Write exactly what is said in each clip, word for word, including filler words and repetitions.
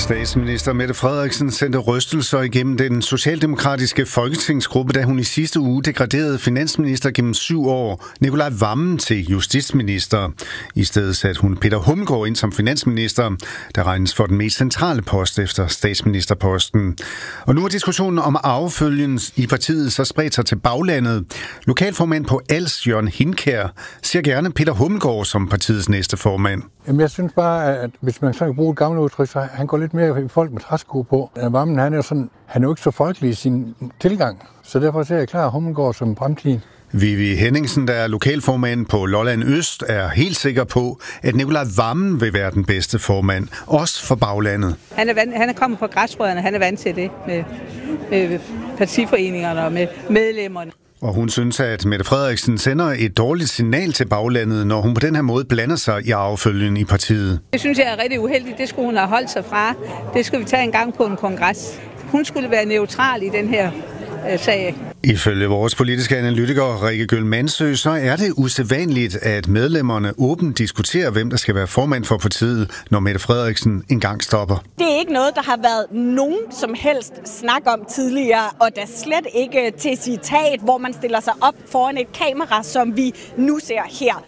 Statsminister Mette Frederiksen sendte rystelser igennem den socialdemokratiske folketingsgruppe, da hun i sidste uge degraderede finansminister gennem syv år, Nicolai Wammen, til justitsminister. I stedet satte hun Peter Hummelgaard ind som finansminister, der regnes for den mest centrale post efter statsministerposten. Og nu er diskussionen om arvefølgen i partiet så spredt sig til baglandet. Lokalformand på Als, Jørgen Hindkjær, ser gerne Peter Hummelgaard som partiets næste formand. Jamen, jeg synes bare, at hvis man så kan bruge et gammelt udtryk, så han går lidt mere i folk med træsko på. Wammen, han er jo sådan, han er jo ikke så folkelig i sin tilgang, så derfor ser jeg klar Hummelgaard som fremtiden. Vivi Henningsen, der er lokalformand på Lolland Øst, er helt sikker på, at Nicolai Wammen vil være den bedste formand, også for baglandet. Han er, vant, han er kommet fra græsrødderne, han er vant til det med, med partiforeningerne og med medlemmerne. Og hun synes, at Mette Frederiksen sender et dårligt signal til baglandet, når hun på den her måde blander sig i arvefølgen i partiet. Det synes jeg er rigtig uheldigt. Det skulle hun have holdt sig fra. Det skulle vi tage en gang på en kongres. Hun skulle være neutral i den her øh, sag. Ifølge vores politiske analytiker Rikke Gøl Mansø, så er det usædvanligt, at medlemmerne åbent diskuterer, hvem der skal være formand for partiet, når Mette Frederiksen engang stopper. Det er ikke noget, der har været nogen som helst snak om tidligere, og da slet ikke til citat, hvor man stiller sig op foran et kamera, som vi nu ser her.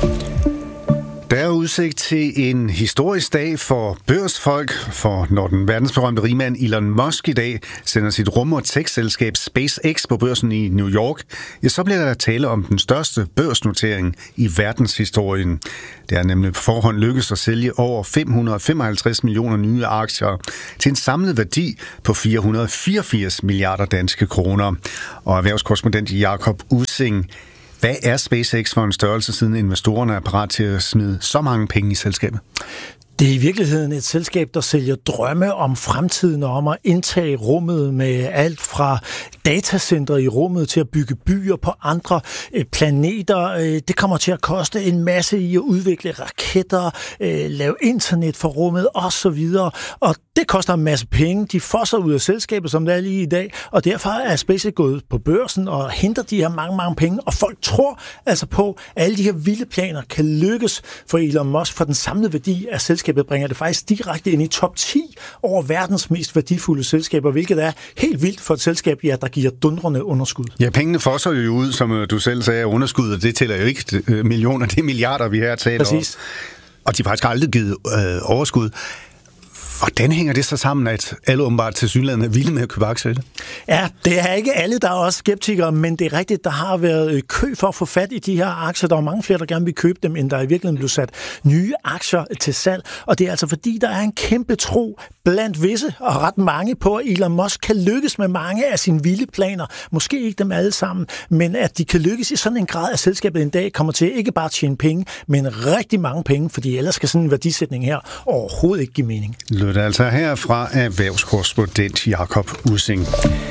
Der er udsigt til en historisk dag for børsfolk, for når den verdensberømte rigmand Elon Musk i dag sender sit rum- og tech-selskab SpaceX på børsen i New York, ja, så bliver der tale om den største børsnotering i verdenshistorien. Det er nemlig på forhånd lykkedes at sælge over fem hundrede og femoghalvtreds millioner nye aktier til en samlet værdi på fire hundrede og fireogfirs milliarder danske kroner. Og erhvervskorrespondent Jakob Ussing, hvad er SpaceX for en størrelse, siden investorerne er parat til at smide så mange penge i selskabet? Det er i virkeligheden et selskab, der sælger drømme om fremtiden og om at indtage rummet med alt fra datacenter i rummet til at bygge byer på andre planeter. Det kommer til at koste en masse i at udvikle raketter, lave internet for rummet osv. Og det koster en masse penge. De fosser ud af selskabet, som det er lige i dag, og derfor er SpaceX gået på børsen og henter de her mange, mange penge. Og folk tror altså på, at alle de her vilde planer kan lykkes for Elon Musk, for den samlede værdi af selskabet bringer det faktisk direkte ind i top ti over verdens mest værdifulde selskaber, hvilket er helt vildt for et selskab, ja, der giver dundrende underskud. Ja, pengene fosser jo ud, som du selv sagde, underskuddet. Det tæller jo ikke millioner, det er milliarder, vi her taler om. Præcis. Og de har faktisk aldrig givet øh, overskud. Hvordan hænger det så sammen, at alle åbenbart til synligheden er vilde med at købe aktier i det? Ja, det er ikke alle, der er også skeptikere, men det er rigtigt, der har været kø for at få fat i de her aktier. Der er mange flere, der gerne vil købe dem, end der i virkeligheden blev sat nye aktier til salg. Og det er altså fordi, der er en kæmpe tro blandt visse og ret mange på, at Elon Musk kan lykkes med mange af sine vilde planer. Måske ikke dem alle sammen, men at de kan lykkes i sådan en grad, at selskabet en dag kommer til ikke bare at tjene penge, men rigtig mange penge, fordi ellers skal sådan en værdisætning her overhovedet ikke give mening. Lytter altså her fra erhvervskorrespondent Jakob Ussing.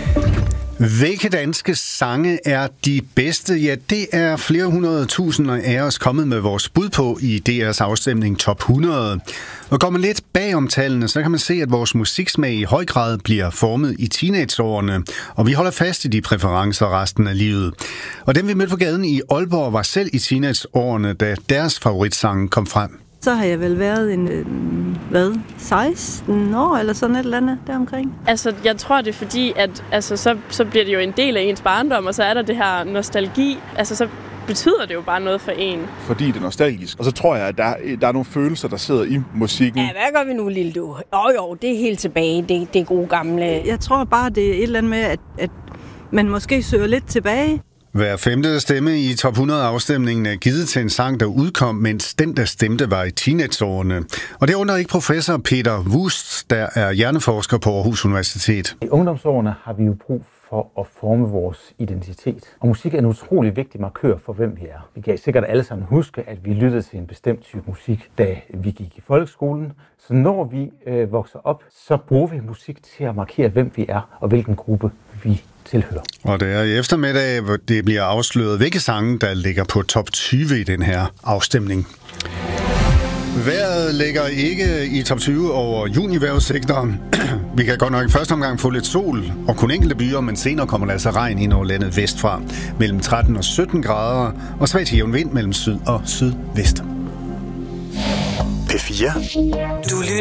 Hvilke danske sange er de bedste? Ja, det er flere hundrede tusinder af os kommet med vores bud på i D R's afstemning Top hundrede. Og går man lidt bagom tallene, så kan man se, at vores musiksmag i høj grad bliver formet i teenageårene, og vi holder fast i de præferencer resten af livet. Og dem vi mødte på gaden i Aalborg var selv i teenageårene, da deres favoritsange kom frem. Så har jeg vel været en, hvad, seksten år eller sådan et eller andet deromkring. Altså, jeg tror, det er fordi, at altså, så, så bliver det jo en del af ens barndom, og så er der det her nostalgi. Altså, så betyder det jo bare noget for en. Fordi det er nostalgisk. Og så tror jeg, at der, der er nogle følelser, der sidder i musikken. Ja, hvad gør vi nu, lille du? Jo, jo, det er helt tilbage. Det, det er gode gamle. Jeg tror bare, det er et eller andet med, at, at man måske søger lidt tilbage. Hver femte stemme i Top hundrede-afstemningen er givet til en sang, der udkom, mens den, der stemte, var i teenageårene. Og det undrer ikke professor Peter Wust, der er hjerneforsker på Aarhus Universitet. I ungdomsårene har vi jo brug for at forme vores identitet. Og musik er en utrolig vigtig markør for, hvem vi er. Vi kan sikkert alle sammen huske, at vi lyttede til en bestemt type musik, da vi gik i folkeskolen. Så når vi øh, vokser op, så bruger vi musik til at markere, hvem vi er og hvilken gruppe vi tilhører. Og det er i eftermiddag, hvor det bliver afsløret, hvilke sange, der ligger på top tyve i den her afstemning. Vejret ligger ikke i top tyve over junivejrudsigter. Vi kan godt nok i første omgang få lidt sol og kun enkelte byer, men senere kommer der altså regn ind over landet vestfra. Mellem tretten og sytten grader og svag til jævn vind mellem syd og sydvest. P fire. Du